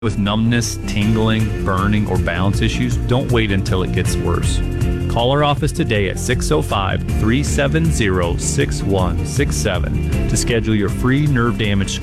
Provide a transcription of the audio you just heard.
With numbness, tingling, burning, or balance issues, don't wait until it gets worse. Call our office today at 605-370-6167 to schedule your free nerve damage